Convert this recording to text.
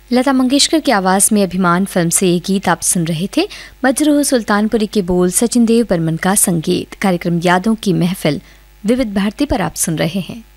लता मंगेशकर की आवाज़ में अभिमान फिल्म से ये गीत आप सुन रहे थे। मजरूह सुल्तानपुरी के बोल, सचिन देव बर्मन का संगीत। कार्यक्रम यादों की महफिल विविध भारती पर आप सुन रहे हैं।